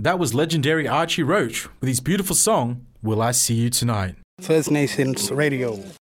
That was legendary Archie Roach with his beautiful song, Will I See You Tonight? First Nations Radio.